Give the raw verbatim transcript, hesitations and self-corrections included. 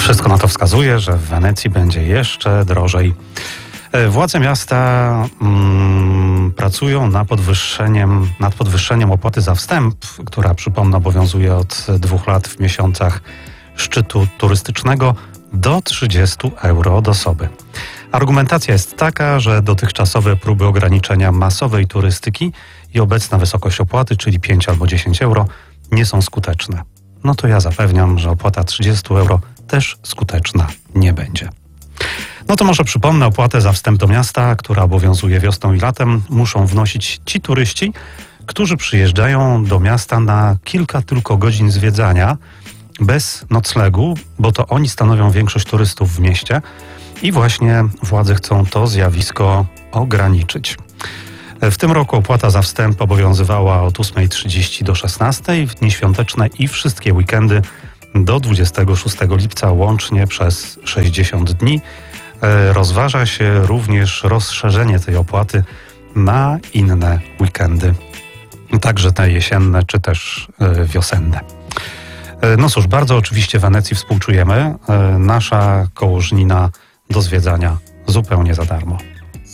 Wszystko na to wskazuje, że w Wenecji będzie jeszcze drożej. Władze miasta mm, pracują nad podwyższeniem, nad podwyższeniem opłaty za wstęp, która, przypomnę, obowiązuje od dwóch lat w miesiącach szczytu turystycznego do trzydziestu euro od osoby. Argumentacja jest taka, że dotychczasowe próby ograniczenia masowej turystyki i obecna wysokość opłaty, czyli pięć albo dziesięć euro, nie są skuteczne. No to ja zapewniam, że opłata trzydzieści euro też skuteczna nie będzie. No to może przypomnę, opłatę za wstęp do miasta, która obowiązuje wiosną i latem, muszą wnosić ci turyści, którzy przyjeżdżają do miasta na kilka tylko godzin zwiedzania, bez noclegu, bo to oni stanowią większość turystów w mieście i właśnie władze chcą to zjawisko ograniczyć. W tym roku opłata za wstęp obowiązywała od ósmej trzydzieści do szesnastej w dni świąteczne i wszystkie weekendy do dwudziestego szóstego lipca łącznie przez sześćdziesiąt dni. Rozważa się również rozszerzenie tej opłaty na inne weekendy, także te jesienne czy też wiosenne. No cóż, bardzo oczywiście Wenecji współczujemy. Nasza Kołożnina do zwiedzania zupełnie za darmo.